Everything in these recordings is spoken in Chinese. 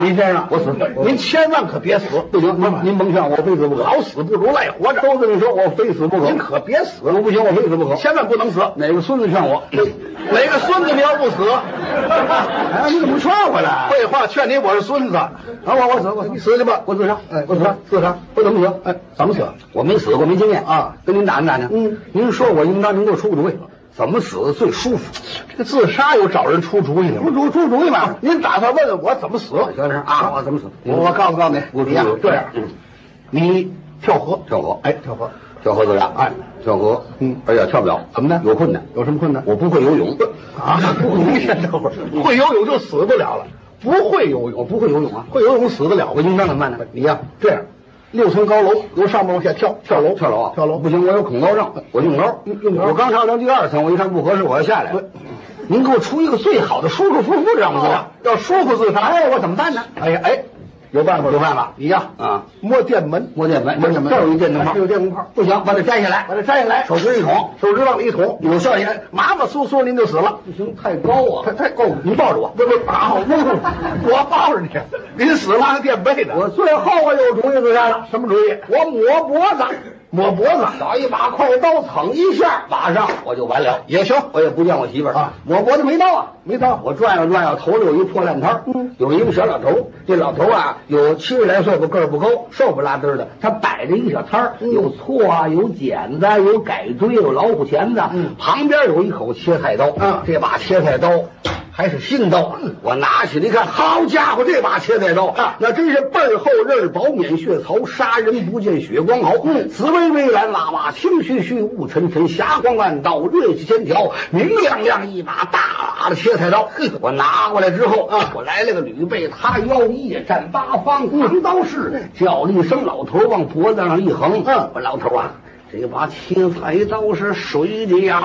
李先生， 我死， 您千万可别死， 不行，您甭劝我非死不可， 好死不如赖活着。 都这么说，我非死不可。 您可别死， 我不行，我非死不可， 千万不能死。 哪个孙子劝我？ 哪个孙子你要不死？ 哎，你怎么劝我了？ 废话，劝你我是孙子。 我你死去吧， 我自杀， 我自杀， 我怎么死？ 哎，怎么死？ 我没死过，没经验啊， 跟您打听打听。您说我应当您给我出个主意，怎么死最舒服？ 这个自杀有找人出主意的吗？ 出主意嘛？ 您打算问问我怎么死？ 就是啊，我怎么死？ 我告诉你，你呀这样，你跳河，哎， 跳河自杀， 哎， 跳河，哎呀，跳不了， 怎么呢？ 有困难， 有什么困难？ 我不会游泳啊！你先等会儿，会游泳就死不了了。不会游泳， 我不会游泳啊， 会游泳死得了。 我应当怎么办呢？ 你呀这样，6层高楼，由上面往下跳楼不行，我有恐高症，我用楼，我刚上到第2层，我一看不合适，我要下来。您给我出一个最好的舒舒服服的让我自杀， 要舒服自杀， 哎，我怎么办呢？ 哎，有办法，你呀摸电门，这有一电灯泡， 有电灯泡，不行，把它摘下来，手指一捅， 手指往里一捅， 有效应， 麻麻酥酥您就死了。 不行，太高啊， 太高， 您抱着我， 不，我抱着你，您死拉个垫背的。 我最后我有主意自杀了， 什么主意？ 我抹脖子，找一把快刀，蹭一下，马上我就完了， 也行。 我也不见我媳妇儿啊， 抹脖子没刀啊，我转悠，头里有一破烂摊有一个小老头，这老头啊有70来岁，个儿不高，瘦不拉嘚的，他摆着一个小摊儿，有锉啊，有剪子，有改锥，有老虎钳子，旁边有一口切菜刀，这把切菜刀还是新刀，我拿起来一看，好家伙，这把切菜刀那真是背厚刃薄，免血槽，杀人不见血光毫，紫微微蓝哇哇，青虚虚，雾沉沉，霞光万道，锐气千条，明亮亮一把大的切菜刀。我拿过来之后我来了个吕背，他腰夜战八方，扛刀式，叫了一声，老头往脖子上一横，我老头啊，这把切菜刀是水的呀。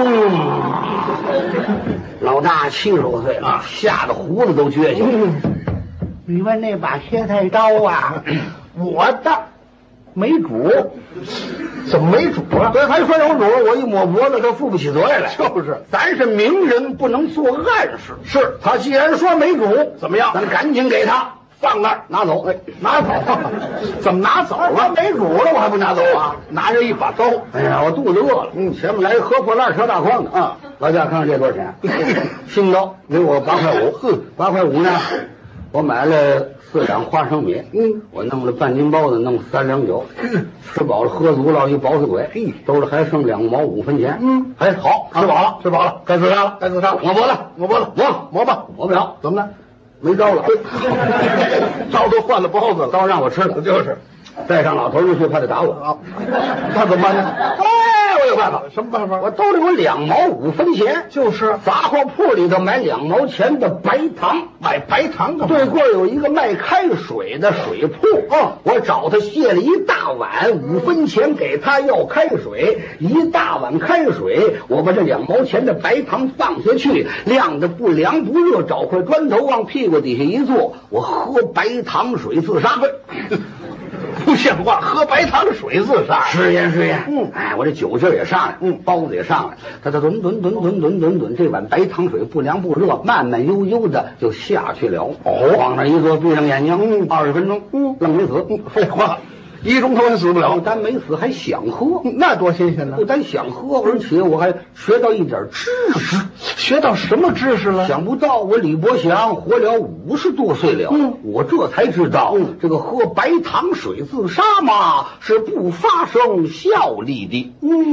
老大70多岁了，吓得胡子都撅起来。你问那把切菜刀啊，我的没主， 怎么没主啊？ 对，还说有主，我一抹脖子，他负不起责任来。 就是， 咱是明人，不能做暗事。 是他既然说没主， 怎么样？ 咱赶紧给他放那儿，拿走。 拿走？怎么拿走啊？ 没主了，我还不拿走啊？ 拿着一把刀。 哎呀，我肚子饿了。前面来一喝破烂挑大筐的啊。 老家看看这多少钱？新刀给我8块5。8块5呢？我买了4两花生米，我弄了半斤包子，弄3两酒，吃饱了喝足了，一饱死鬼，兜里还剩2毛5分钱。哎，好，吃饱了，该自杀了，抹脖子，抹吧，抹不了， 怎么了？ 没招了， 招都换了包子了， 刀让我吃了， 就是。 带上老头就去，怕他打我， 那怎么办呢？ 我有办法。 什么办法？ 我兜里有2毛5分钱， 就是杂货铺里头买2毛钱的白糖， 买白糖干嘛？ 对过有一个卖开水的水铺，我找他借了一大碗5分钱给他要开水，一大碗开水，我把这2毛钱的白糖放下去，晾着不凉不热，找块砖头往屁股底下一坐，我喝白糖水自杀。 不像话，喝白糖水自杀。 是呀。哎，我这酒劲也上来，包子也上来，他吨，这碗白糖水不凉不热，慢慢悠悠的就下去了。往那一坐，闭上眼睛，20分钟，愣没死。 废话，1钟头也死不了。 不但没死，还想喝， 那多新鲜呢！ 不但想喝，而且我还学到一点知识。 学到什么知识了？ 想不到我李伯祥活了50多岁了，我这才知道，这个喝白糖水自杀嘛，是不发生效力的。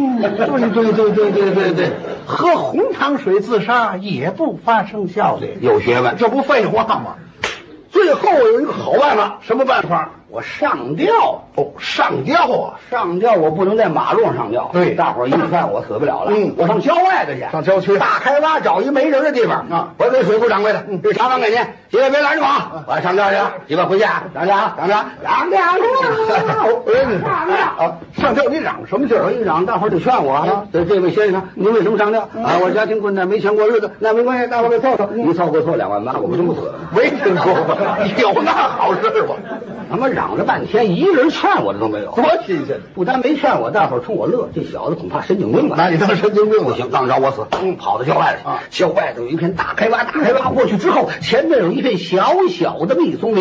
对，喝红糖水自杀也不发生效力， 有学问， 这不废话吗？ 最后有一个好办法， 什么办法？ 我上吊。 上吊啊！ 上吊我不能在马路上上吊， 对， 大伙儿一看我死不了了。我上郊外的去， 上郊区大开挖找一没人的地方我给水库掌柜的，这茶碗给您，几位别拦着我，我上吊去了，几位回家，上吊， 上吊你嚷什么劲儿？ 我一嚷，大伙儿就劝我这位先生，您为什么上吊？我家庭困难，没钱过日子，那没关系，大伙儿给凑凑，一凑给凑2万8，我不就不死了？ 没听说过，有那好事吗？ 他妈嚷着半天，一个人劝我的都没有， 多新鲜！ 不但没劝我，大伙儿冲我乐，这小子恐怕神经病吧？ 拿你当神经病了？ 不行，当着我死！跑到郊外去。郊外头有一片大开洼，过去之后，前面有一片小小的密松林。